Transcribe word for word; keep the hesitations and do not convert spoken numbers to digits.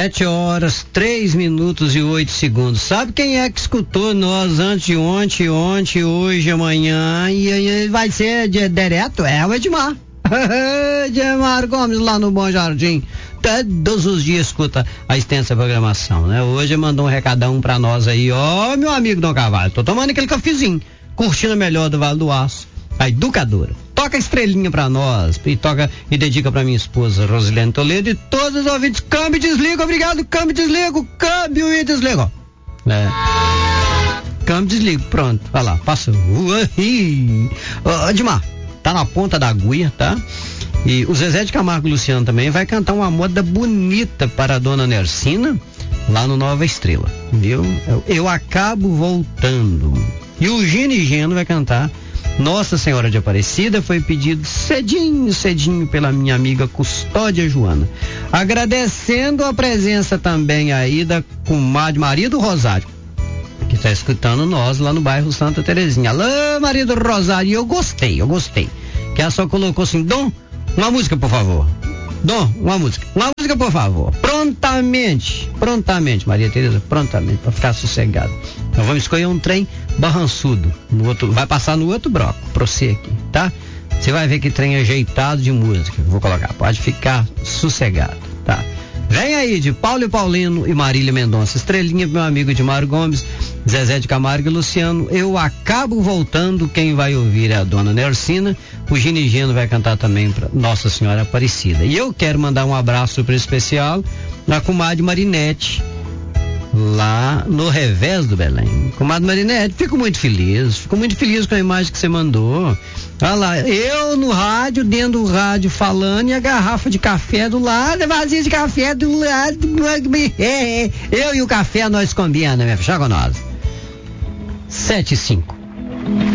Sete horas, três minutos e oito segundos. Sabe quem é que escutou nós antes de ontem, ontem, hoje, amanhã? E, e vai ser de, direto? É o Edmar. Edmar Gomes lá no Bom Jardim. Todos os dias escuta a extensa programação, né? Hoje mandou um recadão pra nós aí. Ó, oh, meu amigo Dom Carvalho, tô tomando aquele cafezinho, curtindo a melhor do Vale do Aço, a educadora. Toca a estrelinha pra nós e toca e dedica pra minha esposa Rosilene Toledo e todos os ouvintes. Câmbio e desliga, obrigado, câmbio e desligo, câmbio e desligo. É. Câmbio e desligo, pronto, vai lá, passou. Ô, Edmar, tá na ponta da agulha, tá? E o Zezé de Camargo e Luciano também vai cantar uma moda bonita para a dona Nercina lá no Nova Estrela, viu? Eu, eu acabo voltando. E o Gino e Geno vai cantar Nossa Senhora de Aparecida, foi pedido cedinho, cedinho pela minha amiga Custódia Joana. Agradecendo a presença também aí da comadre Maria do Rosário, que está escutando nós lá no bairro Santa Terezinha. Alô, Maria do Rosário, eu gostei, eu gostei. Que ela só colocou assim, Dom, uma música, por favor. Dom, uma música. Uma música, por favor. Prontamente. Prontamente, Maria Tereza, prontamente, para ficar sossegado. Então vamos escolher um trem barrançudo. No outro, vai passar no outro bloco, pra você aqui, tá? Você vai ver que trem ajeitado de música. Vou colocar, pode ficar sossegado, tá? Vem aí de Paulo e Paulino e Marília Mendonça. Estrelinha pro meu amigo Edmar Gomes, Zezé de Camargo e Luciano. Eu acabo voltando, quem vai ouvir é a dona Nercina. O Gino e Geno vai cantar também para Nossa Senhora Aparecida. E eu quero mandar um abraço super especial na comadre Marinete, lá no revés do Belém. Comadre Marinete, fico muito feliz, fico muito feliz com a imagem que você mandou. Olha lá, eu no rádio, dentro do rádio falando e a garrafa de café do lado, vazia de café do lado. Eu e o café nós combinamos, minha filha, com nós. Sete e cinco.